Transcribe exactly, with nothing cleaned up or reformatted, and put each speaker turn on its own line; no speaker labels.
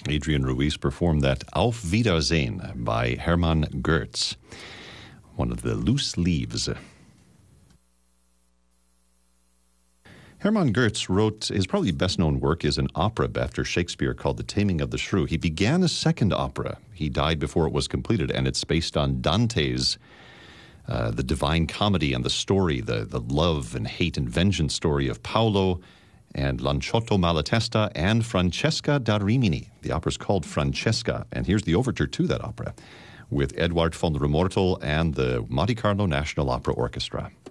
Adrian Ruiz performed that Auf Wiedersehen by Hermann Goetz, one of the loose leaves. Hermann Goetz wrote, his probably best-known work is an opera after Shakespeare called The Taming of the Shrew. He began a second opera. He died before it was completed, and it's based on Dante's uh, The Divine Comedy and the story, the, the love and hate and vengeance story of Paolo and Lanciotto Malatesta and Francesca da Rimini. The opera's called Francesca, and here's the overture to that opera with Eduard von Remortel and the Monte Carlo National Opera Orchestra.